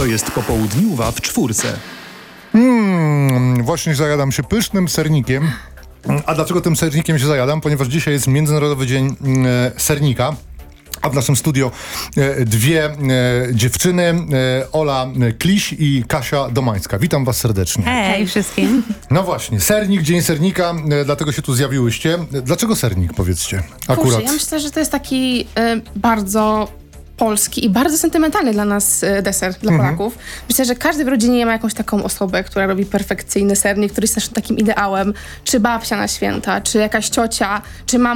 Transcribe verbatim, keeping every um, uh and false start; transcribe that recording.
To jest popołudniuwa w czwórce. Mm, właśnie zajadam się pysznym sernikiem. A dlaczego tym sernikiem się zajadam? Ponieważ dzisiaj jest Międzynarodowy Dzień e, Sernika. A w naszym studio e, dwie e, dziewczyny, e, Ola Kliś i Kasia Domańska. Witam was serdecznie. Hej wszystkim. No właśnie, sernik, Dzień Sernika, e, dlatego się tu zjawiłyście. Dlaczego sernik, powiedzcie? Akurat. Kurczę, ja myślę, że to jest taki y, bardzo polski i bardzo sentymentalny dla nas y, deser, dla Mhm. Polaków. Myślę, że każdy w rodzinie ma jakąś taką osobę, która robi perfekcyjny sernik, który jest naszym takim ideałem. Czy babcia na święta, czy jakaś ciocia, czy mama